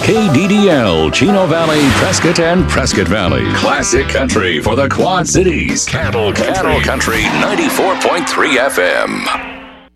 KDDL, Chino Valley, Prescott, and Prescott Valley. Classic country for the Quad Cities. Cattle Country 94.3 FM.